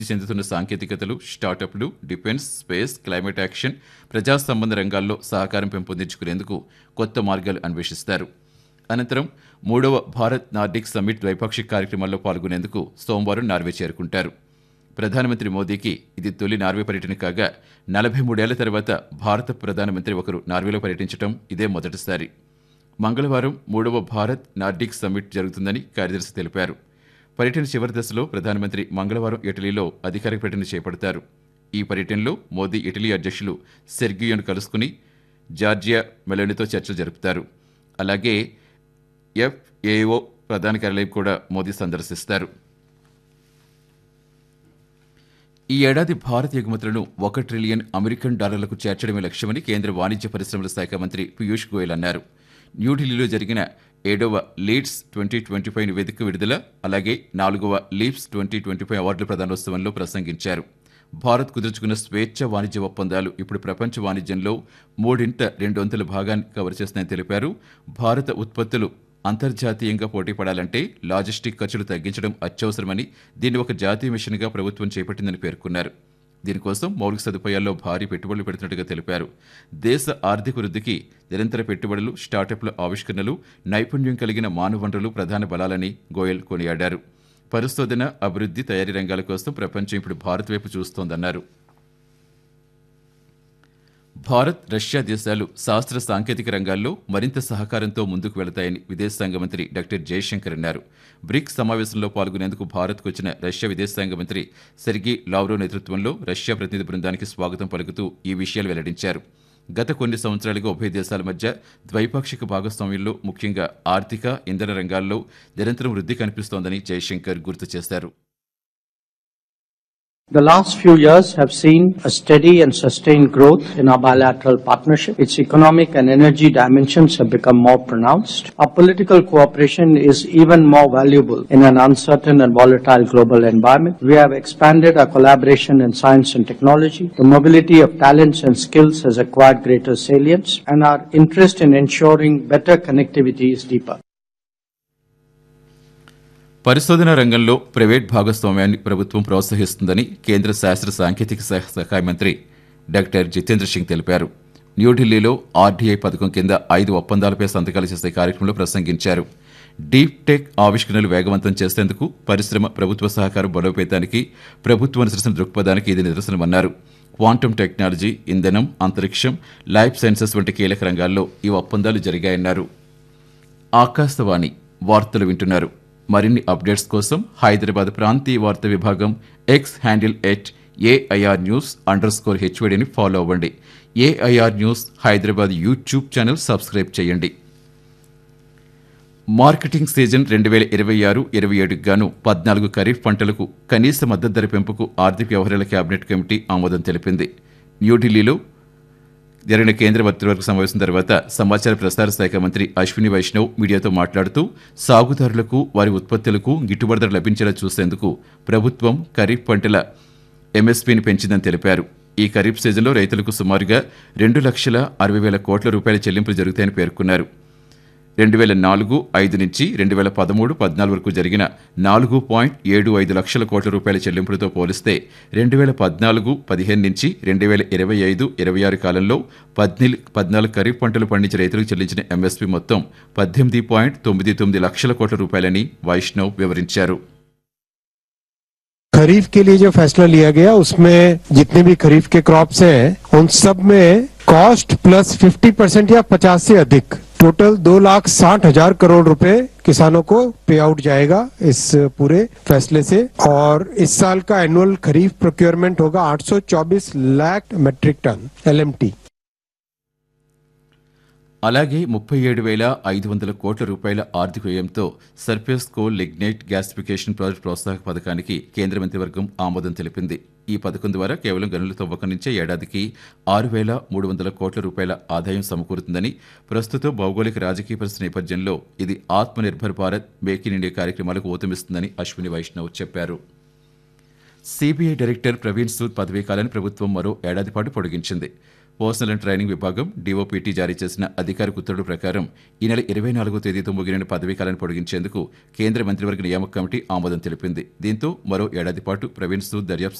చెందుతున్న సాంకేతికతలు, స్టార్టప్లు, డిఫెన్స్, స్పేస్, క్లైమేట్ యాక్షన్, ప్రజా సంబంధ రంగాల్లో సహకారం పెంపొందించుకునేందుకు కొత్త మార్గాలు అన్వేషిస్తారు. అనంతరం 3వ భారత్ నార్డిక్ సమ్మిట్ ద్వైపాక్షిక కార్యక్రమాల్లో పాల్గొనేందుకు సోమవారం నార్వే చేరుకుంటారు. ప్రధానమంత్రి మోదీకి ఇది తొలి నార్వే పర్యటన కాగా 43 ఏళ్ల తర్వాత భారత ప్రధానమంత్రి ఒకరు నార్వేలో పర్యటించడం ఇదే మొదటిసారి. మంగళవారం 3వ భారత్ నార్డిక్ సమ్మిట్ జరుగుతుందని కార్యదర్శి తెలిపారు. పర్యటన చివరి దశలో ప్రధానమంత్రి మంగళవారం ఇటలీలో అధికారిక పర్యటన చేపడతారు. ఈ పర్యటనలో మోదీ ఇటలీ అధ్యక్షులు సెర్గియోను కలుసుకుని జార్జియా మెలోనితో చర్చలు జరుపుతారు. అలాగే FAO ప్రధాన కార్యాలయం కూడా మోదీ సందర్శిస్తారు. ఈ ఏడాది భారత్ ఎగుమతులను $1 ట్రిలియన్ అమెరికన్ డాలర్లకు చేర్చడమే లక్ష్యమని కేంద్ర వాణిజ్య పరిశ్రమల శాఖ మంత్రి పీయూష్ గోయల్ అన్నారు. న్యూఢిల్లీలో జరిగిన 7వ లీడ్స్ 2025 నివేదిక విడుదల, అలాగే 4వ లీప్స్ 2025 అవార్డుల ప్రదానోత్సవంలో ప్రసంగించారు. భారత్ కుదుర్చుకున్న స్వేచ్ఛ వాణిజ్య ఒప్పందాలు ఇప్పుడు ప్రపంచ వాణిజ్యంలో 2/3 భాగాన్ని కవర్ చేస్తున్నాయని తెలిపారు. భారత ఉత్పత్తులు అంతర్జాతీయంగా పోటీపడాలంటే లాజిస్టిక్ ఖర్చులు తగ్గించడం అత్యవసరమని, దీన్ని ఒక జాతీయ మిషన్గా ప్రభుత్వం చేపట్టిందని పేర్కొన్నారు. దీనికోసం మౌలిక సదుపాయాల్లో భారీ పెట్టుబడులు పెడుతున్నట్టుగా తెలిపారు. దేశ ఆర్థిక వృద్ధికి నిరంతర పెట్టుబడులు, స్టార్టప్ల ఆవిష్కరణలు, నైపుణ్యం కలిగిన మానవ వనరులు ప్రధాన బలాలని గోయల్ కొనియాడారు. పరిశోధన, అభివృద్ధి, తయారీ రంగాల కోసం ప్రపంచం ఇప్పుడు భారత్ వైపు చూస్తోందన్నారు. భారత్, రష్యా దేశాలు శాస్త్ర సాంకేతిక రంగాల్లో మరింత సహకారంతో ముందుకు వెళతాయని విదేశాంగ మంత్రి డాక్టర్ జయశంకర్ అన్నారు. బ్రిక్స్ సమావేశంలో పాల్గొనేందుకు భారత్కు వచ్చిన రష్యా విదేశాంగ మంత్రి సెర్గీ లావ్రోవ్ నేతృత్వంలో రష్యా ప్రతినిధి బృందానికి స్వాగతం పలుకుతూ ఈ విషయాలు వెల్లడించారు. గత కొన్ని సంవత్సరాలుగా ఉభయ దేశాల మధ్య ద్వైపాక్షిక భాగస్వామ్యంలో ముఖ్యంగా ఆర్థిక, ఇంధన రంగాల్లో నిరంతరం వృద్ధి కనిపిస్తోందని జయశంకర్ గుర్తు చేశారు. The last few years have seen a steady and sustained growth in our bilateral partnership. Its economic and energy dimensions have become more pronounced. Our political cooperation is even more valuable in an uncertain and volatile global environment. We have expanded our collaboration in science and technology. The mobility of talents and skills has acquired greater salience, and our interest in ensuring better connectivity is deeper. పరిశోధన రంగంలో private భాగస్వామ్యాన్ని ప్రభుత్వం ప్రోత్సహిస్తుందని కేంద్ర శాస్త్ర సాంకేతిక సహాయ మంత్రి doctor Jitendra Singh తెలిపారు. న్యూఢిల్లీలో RDI పథకం కింద 5 ఒప్పందాలపై సంతకాలు చేసే కార్యక్రమంలో ప్రసంగించారు. డీప్ టెక్ ఆవిష్కరణలు వేగవంతం చేసేందుకు పరిశ్రమ, ప్రభుత్వ సహకారం బలోపేతానికి ప్రభుత్వం అనుసరిస్తున్న దృక్పథానికి ఇది నిదర్శనమన్నారు. క్వాంటమ్ టెక్నాలజీ, ఇంధనం, అంతరిక్షం, లైఫ్ సైన్సెస్ వంటి కీలక రంగాల్లో ఈ ఒప్పందాలు జరిగాయన్నారు. ఆకాశవాణి వార్తలు వింటున్నారు. మరిన్ని అప్డేట్స్ కోసం హైదరాబాద్ ప్రాంతీయ వార్తా విభాగం ఎక్స్ హ్యాండిల్ @AIR_News_HVDని ఫాలో అవ్వండి. AIR news Hyderabad YouTube channel subscribe చేయండి. మార్కెటింగ్ సీజన్ 2026-27 గాను 14 ఖరీఫ్ పంటలకు కనీస మద్దతు ధర పెంపుకు ఆర్థిక వ్యవహారాల కేబినెట్ కమిటీ ఆమోదం తెలిపింది. న్యూఢిల్లీలో జరిగిన కేంద్ర మంత్రివర్గ సమావేశం తర్వాత సమాచార ప్రసార శాఖ మంత్రి అశ్విని వైష్ణవ్ మీడియాతో మాట్లాడుతూ సాగుదారులకు, వారి ఉత్పత్తులకు గిట్టుబాటు ధర లభించేలా చూసేందుకు ప్రభుత్వం ఖరీఫ్ పంటల MSPని పెంచిందని తెలిపారు. ఈ ఖరీఫ్ సీజన్లో రైతులకు సుమారుగా 2,60,000 కోట్ల రూపాయల చెల్లింపులు జరుగుతాయని పేర్కొన్నారు. 2004-05 నుంచి 2013-14 వరకు జరిగిన 4.75 లక్షల కోట్ల రూపాయల చెల్లింపులతో పోలిస్తే 2014-15 నుంచి 2025-26 కాలంలో 14 ఖరీఫ్ పంటలు పండించే రైతులకు చెల్లించిన MSP మొత్తం 18.99 లక్షల కోట్ల రూపాయలని వైష్ణవ్ వివరించారు. खरीफ के लिए जो फैसला लिया गया उसमें जितने भी खरीफ के क्रॉप्स हैं उन सब में कॉस्ट प्लस 50% या 50 से अधिक टोटल 2,60,000 करोड़ रुपए किसानों को पे आउट जाएगा इस पूरे फैसले से। और इस साल का एनुअल खरीफ प्रोक्योरमेंट होगा 824 लाख मेट्रिक टन LMT। అలాగే 37,500 కోట్ల రూపాయల ఆర్థిక వ్యయంతో surface coal lignite gasification project ప్రోత్సాహక పథకానికి కేంద్ర మంత్రివర్గం ఆమోదం తెలిపింది. ఈ పథకం ద్వారా కేవలం గనుల తవ్వకం నుంచే ఏడాదికి 6,300 కోట్ల రూపాయల ఆదాయం సమకూరుతుందని, ప్రస్తుత భౌగోళిక రాజకీయ పరిస్థితి నేపథ్యంలో ఇది Atmanirbhar Bharat, make in India కార్యక్రమాలకు ఊతమిస్తుందని అశ్విని వైష్ణవ్ చెప్పారు. సిబిఐ డైరెక్టర్ ప్రవీణ్ సూద్ పదవీ కాలాన్ని ప్రభుత్వం మరో ఏడాది పాటు పొడిగించింది. పర్సనల్ అండ్ ట్రైనింగ్ విభాగం డీఓపీటీ జారీ చేసిన అధికారిక ఉత్తర్వుల ప్రకారం ఈ నెల 24వ తేదీతో ముగిన పదవీకాలాన్ని పొడిగించేందుకు కేంద్ర మంత్రివర్గ నియామక కమిటీ ఆమోదం తెలిపింది. దీంతో మరో ఏడాది పాటు ప్రవీణ్ సూద్ దర్యాప్తు